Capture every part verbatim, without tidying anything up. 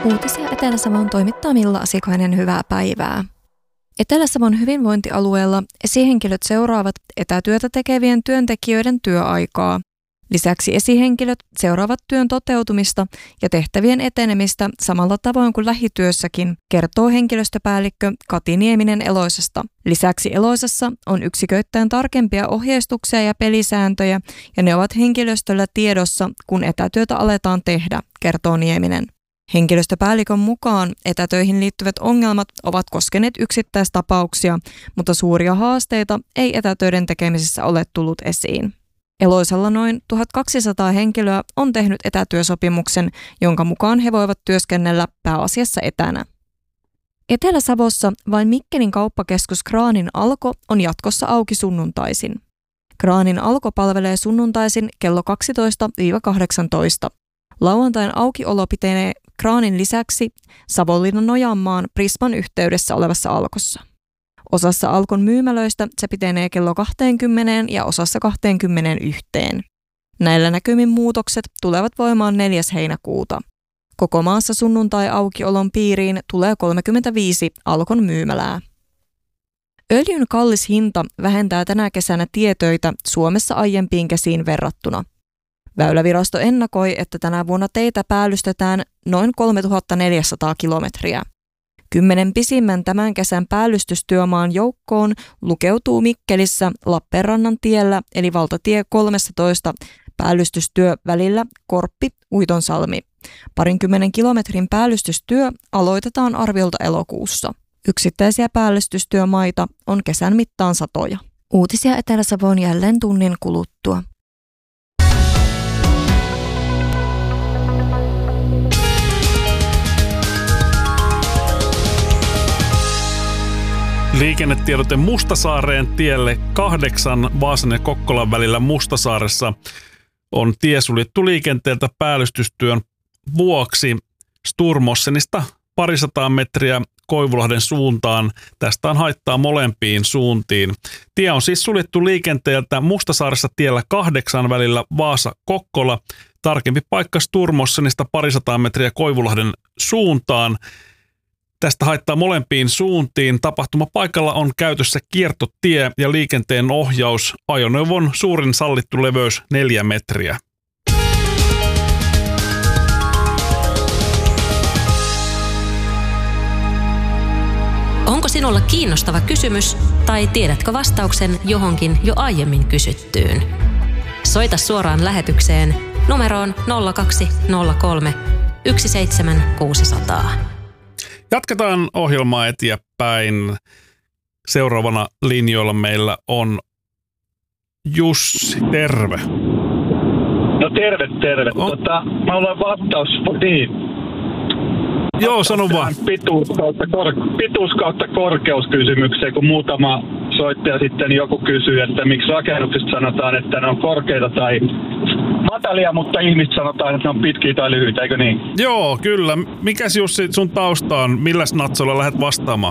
Uutisia Etelä-Savon toimittaa Milla Asikainen, hyvää päivää. Etelä-Savon hyvinvointialueella esihenkilöt seuraavat etätyötä tekevien työntekijöiden työaikaa. Lisäksi esihenkilöt seuraavat työn toteutumista ja tehtävien etenemistä samalla tavoin kuin lähityössäkin, kertoo henkilöstöpäällikkö Kati Nieminen Eloisasta. Lisäksi Eloisassa on yksiköittäin tarkempia ohjeistuksia ja pelisääntöjä, ja ne ovat henkilöstöllä tiedossa, kun etätyötä aletaan tehdä, kertoo Nieminen. Henkilöstöpäällikön mukaan etätöihin liittyvät ongelmat ovat koskeneet yksittäistapauksia, mutta suuria haasteita ei etätöiden tekemisessä ole tullut esiin. Eloisalla noin tuhatkaksisataa henkilöä on tehnyt etätyösopimuksen, jonka mukaan he voivat työskennellä pääasiassa etänä. Etelä-Savossa vain Mikkelin kauppakeskus Kraanin Alko on jatkossa auki sunnuntaisin. Kraanin Alko palvelee sunnuntaisin kello kaksitoista kahdeksantoista. Lauantain aukiolo pitenee Kraanin lisäksi Savonlinnan Nojanmaan Prisman yhteydessä olevassa Alkossa. Osassa Alkon myymälöistä se pitenee kello kaksikymmentä ja osassa kaksikymmentäyksi. Näillä näkymin muutokset tulevat voimaan neljäs heinäkuuta. Koko maassa sunnuntai-aukiolon piiriin tulee kolmekymmentäviisi Alkon myymälää. Öljyn kallis hinta vähentää tänä kesänä tietöitä Suomessa aiempiin kesiin verrattuna. Väylävirasto ennakoi, että tänä vuonna teitä päällystetään noin kolmetuhattaneljäsataa kilometriä. Kymmenen pisimmän tämän kesän päällystystyömaan joukkoon lukeutuu Mikkelissä Lappeenrannan tiellä eli valtatie kolmetoista päällystystyö välillä Korppi-Uitonsalmi. Parinkymmenen kilometrin päällystystyö aloitetaan arviolta elokuussa. Yksittäisiä päällystystyömaita on kesän mittaan satoja. Uutisia Etelä-Savoon jälleen tunnin kuluttua. Liikennetiedote Mustasaareen tielle kahdeksan Vaasan ja Kokkolan välillä Mustasaaressa on tie suljettu liikenteeltä päällystystyön vuoksi Sturmossenista parisataa metriä Koivulahden suuntaan. Tästä on haittaa molempiin suuntiin. Tie on siis suljettu liikenteeltä Mustasaaressa tiellä kahdeksan välillä Vaasa-Kokkola. Tarkempi paikka Sturmossenista parisataa metriä Koivulahden suuntaan. Tästä haittaa molempiin suuntiin. Tapahtumapaikalla on käytössä kiertotie ja liikenteen ohjaus. Ajoneuvon suurin sallittu leveys neljä metriä. Onko sinulla kiinnostava kysymys tai tiedätkö vastauksen johonkin jo aiemmin kysyttyyn? Soita suoraan lähetykseen numeroon nolla kaksi nolla kolme yksi seitsemän kuusi nolla nolla. Jatketaan ohjelmaa eteenpäin. Seuraavana linjoilla meillä on Jussi. Terve. No terve, terve. Oh. Tota, mä olen vastaus. Niin. Joo, sano vaan. Pituus kautta, kor, pituus kautta korkeuskysymykseen, kun muutama soittaja sitten joku kysyy, että miksi rakennuksista sanotaan, että ne on korkeita tai matalia, mutta ihmiset sanotaan, että ne on pitkiä tai lyhyitä, eikö niin? Joo, kyllä. Mikäs Jussi sun tausta on? Milläs natsolla lähdet vastaamaan?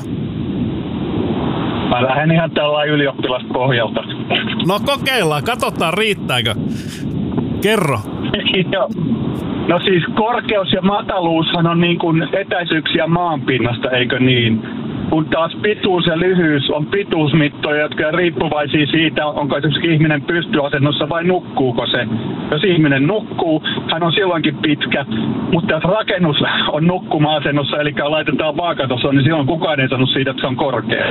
Mä lähden ihan tällainen ylioppilaspohjalta. No kokeillaan, katsotaan riittääkö. Kerro. Joo. No siis korkeus ja mataluushan on niin kuin etäisyyksiä maanpinnasta, eikö niin? Kun taas pituus ja lyhyys on pituusmittoja, jotka on riippuvaisia siitä, onko esimerkiksi ihminen pystyasennossa vai nukkuuko se. Jos ihminen nukkuu, hän on silloinkin pitkä, mutta jos rakennus on nukkuma-asennossa, eli laitetaan vaakatasoon, niin silloin kukaan ei sanonut siitä, että se on korkea.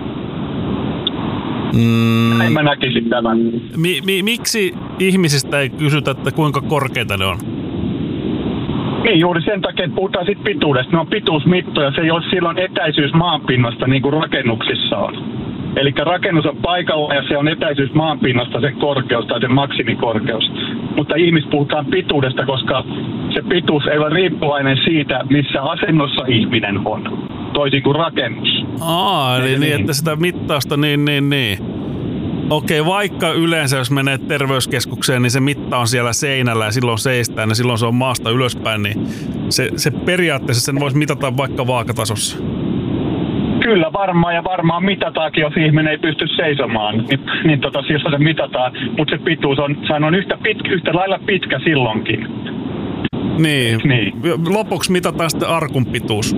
Mm. Näin mä näkisin tämän. Mi- mi- miksi ihmisistä ei kysytä, että kuinka korkeita ne on? Niin, juuri sen takia, että puhutaan siitä pituudesta. Ne on pituusmittoja, se ei ole silloin etäisyys maanpinnasta niin kuin rakennuksissa on. Eli rakennus on paikalla ja se on etäisyys maanpinnasta se korkeus tai se maksimikorkeus. Mutta ihmis puhutaan pituudesta, koska se pituus ei ole riippuvainen siitä, missä asennossa ihminen on. Toisin kuin rakennus. Aa, eli niin, niin, että sitä mittausta, niin, niin, niin. Okei, vaikka yleensä jos menee terveyskeskukseen, niin se mitta on siellä seinällä ja silloin seistään ja silloin se on maasta ylöspäin, niin se, se periaatteessa sen voisi mitata vaikka vaakatasossa. Kyllä varmaan ja varmaan mitataankin, jos ihminen ei pysty seisomaan, niin, niin tota, siis se mitataan, mutta se pituus on, sehän on yhtä, pitkä, yhtä lailla pitkä silloinkin. Niin. Niin. Lopuksi mitataan sitten arkun pituus.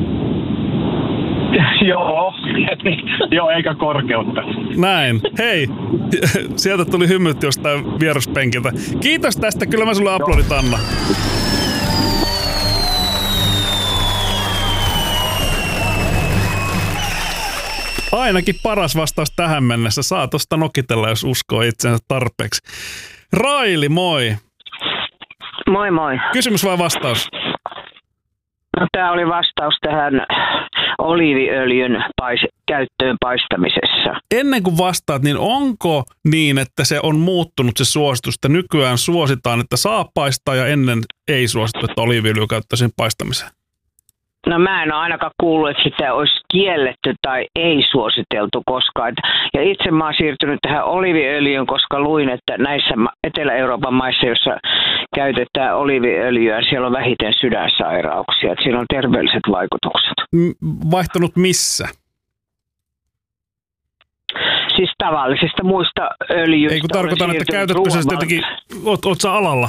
Joo, joo, eikä korkeutta. Näin. Hei, sieltä tuli hymyt jostain vieruspenkiltä. Kiitos tästä, kyllä mä sulle aplodit annan. Ainakin paras vastaus tähän mennessä. Saa tosta nokitella, jos uskoo itsensä tarpeeksi. Raili, moi. Moi moi. Kysymys vai vastaus? No, tämä oli vastaus tähän oliiviöljyn pais- käyttöön paistamisessa. Ennen kuin vastaat, niin onko niin, että se on muuttunut se suositus, että nykyään suositaan, että saa paistaa ja ennen ei suosittu, että oliiviöljy käyttäisiin paistamiseen? No mä en ole ainakaan kuullut, että sitä olisi kielletty tai ei suositeltu koskaan. Ja itse mä oon siirtynyt tähän oliiviöljyyn, koska luin, että näissä Etelä-Euroopan maissa, joissa käytetään oliiviöljyä, siellä on vähiten sydänsairauksia. Että siellä on terveelliset vaikutukset. Vaihtanut missä? Siis tavallisista muista öljyistä. Ei kun tarkoitan, että käytätkö sä sitten jotenkin, oot, oot sä alalla?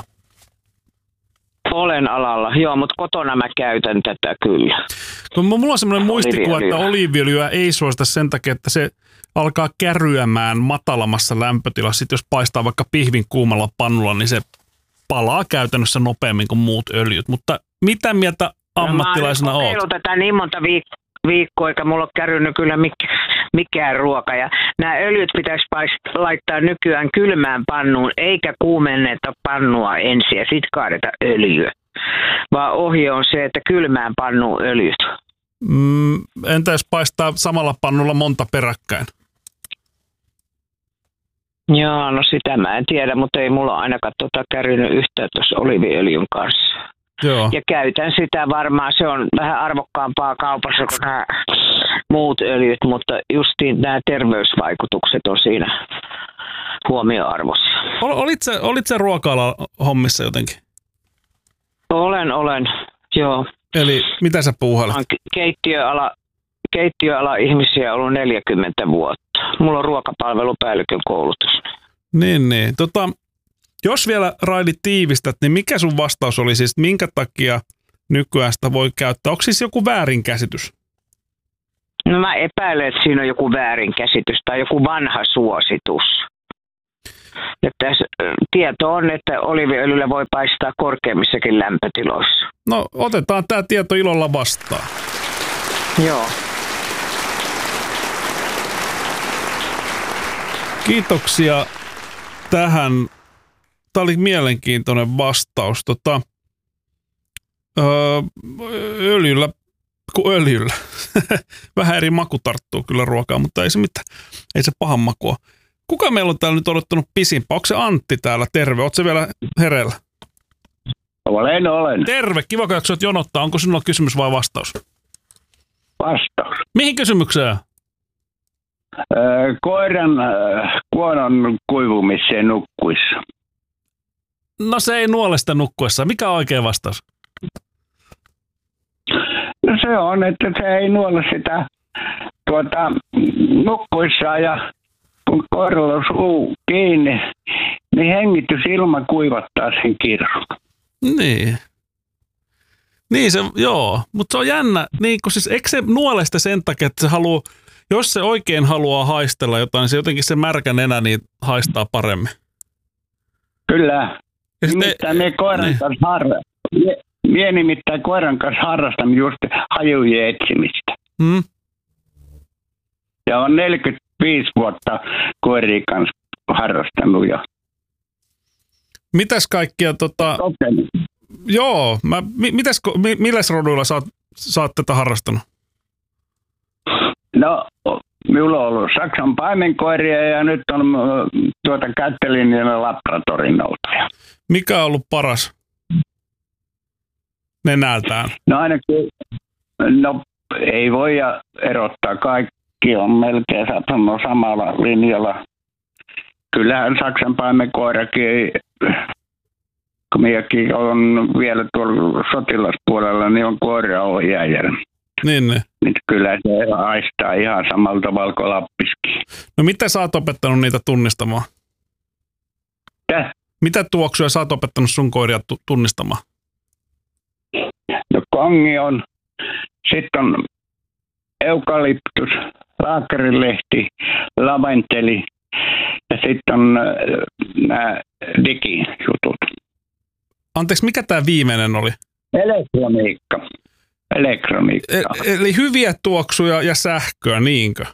Olen alalla, joo, mutta kotona mä käytän tätä kyllä. No, mulla on semmoinen muistikuva, että oliiviöljyä ei suosita sen takia, että se alkaa käryämään matalammassa lämpötilassa. Sitten jos paistaa vaikka pihvin kuumalla pannulla, niin se palaa käytännössä nopeammin kuin muut öljyt. Mutta mitä mieltä ammattilaisena oot? Mä oon tätä niin monta viik- viikkoa, eikä mulla ole kärynyt kyllä mik- mikään ruoka. Ja nämä öljyt pitäisi paist- laittaa nykyään kylmään pannuun, eikä kuumenneta pannua ensin ja sitten kaadeta öljyä. Vaan ohje on se, että kylmään pannuun öljyt. Mm, entä jos paistaa samalla pannulla monta peräkkäin? Joo, no sitä mä en tiedä, mutta ei mulla ainakaan tota kärynyt yhtään tuossa oliiviöljyn kanssa. Joo. Ja käytän sitä varmaan, se on vähän arvokkaampaa kaupassa kuin nämä muut öljyt, mutta justiin nämä terveysvaikutukset on siinä huomioarvossa. Olit sä, olit sä ruoka-ala hommissa jotenkin? Olen, olen, joo. Eli mitä sä puuhailet? Olen keittiöala, keittiöala ihmisiä ollut neljäkymmentä vuotta. Mulla on ruokapalvelupäällikön koulutus. Niin, niin. Tota, jos vielä Raili tiivistät, niin mikä sun vastaus oli siis, minkä takia nykyään sitä voi käyttää? Onko siis joku väärinkäsitys? No mä epäilen, että siinä on joku väärinkäsitys tai joku vanha suositus. Että tieto on, että oliiviöljyllä voi paistaa korkeammissakin lämpötiloissa. No otetaan tämä tieto ilolla vastaan. Joo. Kiitoksia tähän. Tämä oli mielenkiintoinen vastaus. Tota, öö, öljyllä, kuin öljyllä. Vähän eri maku tarttuu kyllä ruokaa, mutta ei se mitään. Ei se pahan makua. Kuka meillä on täällä nyt odottanut pisimpää? Onko se Antti täällä? Terve. Ootko se vielä hereillä? Olen, olen. Terve. Kiva, kun jaksot jonottaa. Onko sinulla kysymys vai vastaus? Vastaus. Mihin kysymykseen? Öö, koiran öö, kuonon kuivumiseen nukkuissa. No se ei nuolesta nukkuessa. Mikä on oikea vastaus? No se on, että se ei nuole sitä tuota, nukkuissa ja kun koiralla on suu kiinni, niin hengitysilma kuivattaa sen kirsun. Niin. Niin se, joo. Mutta se on jännä. Niin, kun siis, eikö se nuole sitä sen takia, että se haluaa, jos se oikein haluaa haistella jotain, niin se jotenkin se märkä nenä niin haistaa paremmin. Kyllä. Nimittäin me koiran niin. kanssa harrastan. Mie nimittäin koiran kanssa harrastan just hajujen etsimistä. Hmm. Ja on neljäkymmentäviisi vuotta koirien kanssa harrastanut jo. Mitäs kaikkia tota... Kokeilin. Joo, mä, mitäs, mi, milläs roduilla sä oot, sä oot tätä harrastanut? No, minulla on ollut Saksan paimenkoiria ja nyt on tuota Kättelinjän Labradorin noutaja. Mikä on ollut paras nenältään? No ainakin, no ei voi erottaa. Kaikki on melkein satunut samalla linjalla. Kyllähän Saksan paimenkoirakin, kun minäkin on vielä tuolla sotilaspuolella, niin on koiraohjaaja. Niin, niin. Niin kyllä se haistaa ihan samalla tavalla kuin Lappiskin. No mitä sä oot opettanut niitä tunnistamaan? Täh? Mitä tuoksuja sä oot opettanut sun koiria tu- tunnistamaan? kongi on, sitten on eukalyptus, laakerilehti, laventeli ja sitten on nämä digijutut. Anteeksi, mikä tämä viimeinen oli? Elektroniikka. Elektroniikka. E- eli hyviä tuoksuja ja sähköä, niinkö?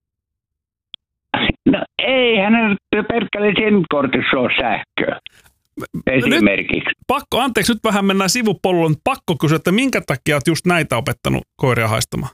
No eihän ne perkele sen kortissa ole sähköä. Esimerkiksi. Nyt, pakko, anteeksi, nyt vähän mennään sivupolulle, mutta pakko kysyä, että minkä takia olet just näitä opettanut koiria haistamaan?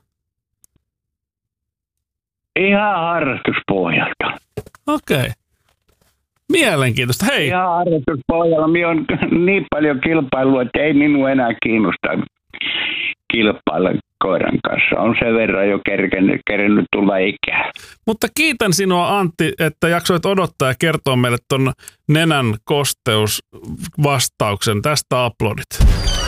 Ihan harrastuspohjalta. Okei. Okay. Mielenkiintoista. Hei. Ihan harrastuspohjalla. Minä on niin paljon kilpailua, että ei minua enää kiinnosta kilpailla koiran kanssa. On sen verran jo kerkennyt, kerännyt tulla ikää. Mutta kiitän sinua, Antti, että jaksoit odottaa ja kertoa meille ton nenän kosteusvastauksen. Tästä aplodit.